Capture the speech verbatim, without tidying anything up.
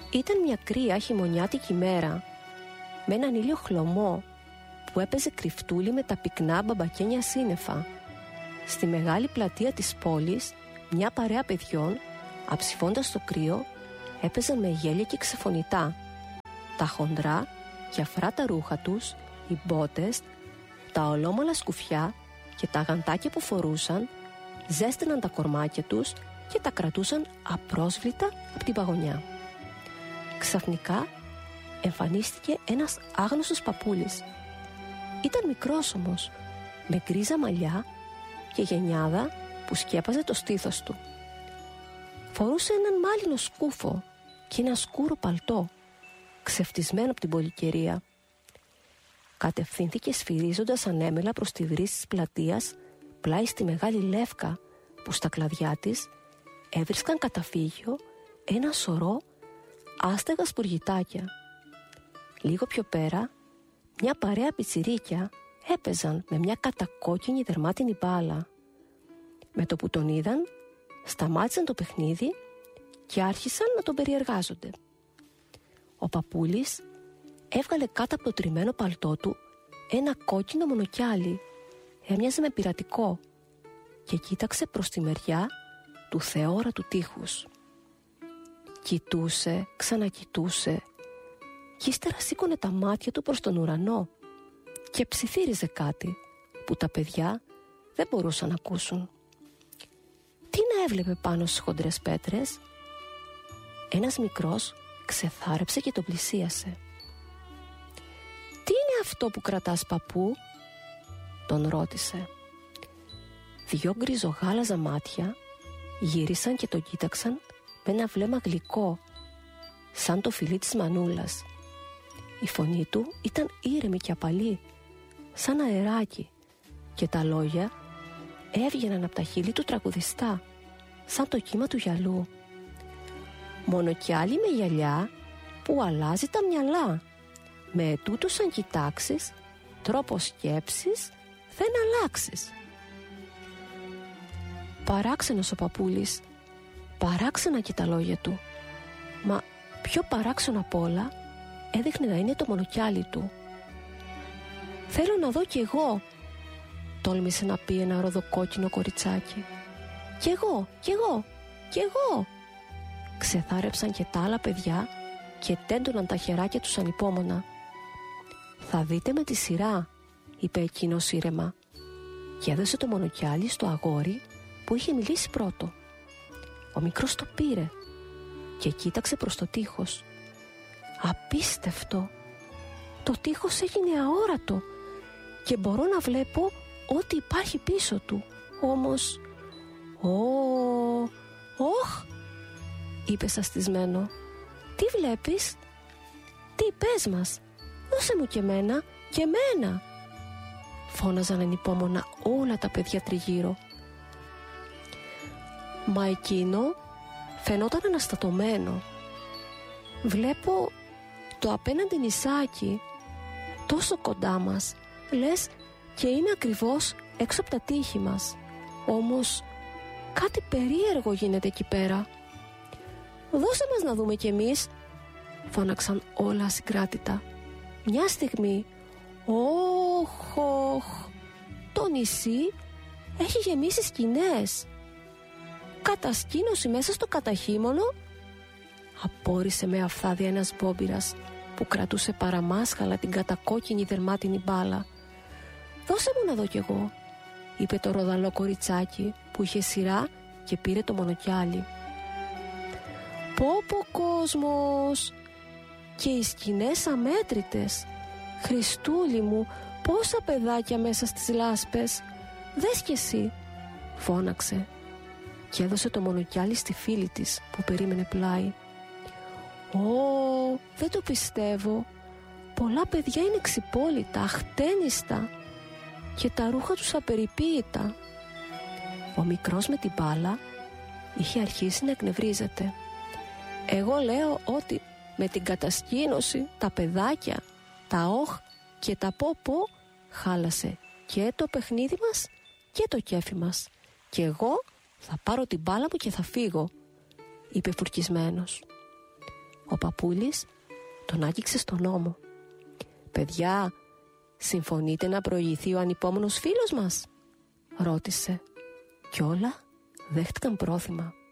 Ήταν μια κρύα χειμωνιάτικη μέρα, με έναν ήλιο χλωμό που έπαιζε κρυφτούλη με τα πυκνά μπαμπακένια σύννεφα. Στη μεγάλη πλατεία της πόλης, μια παρέα παιδιών, αψηφώντας το κρύο, έπαιζαν με γέλια και ξεφωνητά. Τα χοντρά και αφρά τα ρούχα τους, οι μπότες, τα ολόμαλα σκουφιά και τα γαντάκια που φορούσαν, ζέστηναν τα κορμάκια τους και τα κρατούσαν απρόσβλητα από την παγωνιά. Ξαφνικά εμφανίστηκε ένας άγνωστος παππούλης. Ήταν μικρός όμως, με γκρίζα μαλλιά και γενιάδα που σκέπαζε το στήθος του. Φορούσε έναν μάλινο σκούφο και ένα σκούρο παλτό, ξεφτισμένο από την πολυκαιρία. Κατευθύνθηκε σφυρίζοντας ανέμελα προς τη βρύση της πλατείας, πλάι στη μεγάλη λεύκα που στα κλαδιά της έβρισκαν καταφύγιο ένα σωρό άστεγα σπουργητάκια. Λίγο πιο πέρα, μια παρέα πιτσιρίκια έπαιζαν με μια κατακόκκινη δερμάτινη μπάλα. Με το που τον είδαν, σταμάτησαν το παιχνίδι και άρχισαν να τον περιεργάζονται. Ο παππούλης έβγαλε κάτω από το τριμμένο παλτό του ένα κόκκινο μονοκιάλι, έμοιαζε με πειρατικό, και κοίταξε προς τη μεριά του θεόρατου τείχους. Κοιτούσε, ξανακοιτούσε κι ύστερα σήκωνε τα μάτια του προς τον ουρανό και ψιθύριζε κάτι που τα παιδιά δεν μπορούσαν να ακούσουν. Τι να έβλεπε πάνω στις χοντρές πέτρες? Ένας μικρός ξεθάρεψε και τον πλησίασε. «Τι είναι αυτό που κρατάς, παππού?» τον ρώτησε. Δυο γκριζογάλαζα μάτια γύρισαν και τον κοίταξαν με ένα βλέμμα γλυκό, σαν το φιλί της μανούλας. Η φωνή του ήταν ήρεμη και απαλή, σαν αεράκι, και τα λόγια έβγαιναν από τα χείλη του τραγουδιστά, σαν το κύμα του γυαλού. «Μόνο κι άλλη με γυαλιά που αλλάζει τα μυαλά. Με ετούτους αν κοιτάξεις, τρόπο σκέψης δεν αλλάξεις». Παράξενος ο παππούλης, παράξενα και τα λόγια του, μα πιο παράξενο απ' όλα έδειχνε να είναι το μονοκιάλι του. «Θέλω να δω κι εγώ», τόλμησε να πει ένα ροδοκόκκινο κοριτσάκι. «Κι εγώ, κι εγώ, κι εγώ», ξεθάρεψαν και τα άλλα παιδιά και τέντωναν τα χεράκια τους ανυπόμονα. «Θα δείτε με τη σειρά», είπε εκείνος ήρεμα, και έδωσε το μονοκιάλι στο αγόρι που είχε μιλήσει πρώτο. Ο μικρός το πήρε και κοίταξε προς το τείχος. Απίστευτο! Το τείχος έγινε αόρατο και μπορώ να βλέπω ό,τι υπάρχει πίσω του. Όμως... «Ω, όχ», είπε σαστισμένο. «Τι βλέπεις?» «Τι, πες μας, δώσε μου και μένα, και μένα», φώναζαν ανυπόμονα όλα τα παιδιά τριγύρω. Μα εκείνο φαινόταν αναστατωμένο. «Βλέπω το απέναντι νησάκι, τόσο κοντά μας, λες και είναι ακριβώς έξω από τα τείχη μας. Όμως κάτι περίεργο γίνεται εκεί πέρα». «Δώσε μας να δούμε κι εμείς», φώναξαν όλα ασυγκράτητα. «Μια στιγμή, όχ, όχ, το νησί έχει γεμίσει σκηνές». «Κατασκήνωση μέσα στο καταχύμωνο», απόρρισε με αφθάδια ένας μπόμπυρας που κρατούσε παραμάσχαλα την κατακόκκινη δερμάτινη μπάλα. «Δώσε μου να δω κι εγώ», είπε το ροδαλό κοριτσάκι που είχε σειρά και πήρε το μονοκιάλι. «Πω πω κόσμος, και οι σκηνές αμέτρητες. Χριστούλη μου, πόσα παιδάκια μέσα στις λάσπες. Δες κι εσύ», φώναξε και έδωσε το μονοκιάλι στη φίλη της που περίμενε πλάι. «Ω, δεν το πιστεύω. Πολλά παιδιά είναι ξυπόλυτα, αχτένιστα και τα ρούχα τους απεριποίητα». Ο μικρός με την μπάλα είχε αρχίσει να εκνευρίζεται. «Εγώ λέω ότι με την κατασκήνωση τα παιδάκια, τα όχ και τα πω-πω χάλασε και το παιχνίδι μας και το κέφι μας. Και εγώ θα πάρω την μπάλα μου και θα φύγω», είπε φουρκισμένος. Ο παππούλης τον άγγιξε στον ώμο. «Παιδιά, συμφωνείτε να προηγηθεί ο ανυπόμονος φίλος μας?» ρώτησε. Κι όλα δέχτηκαν πρόθυμα.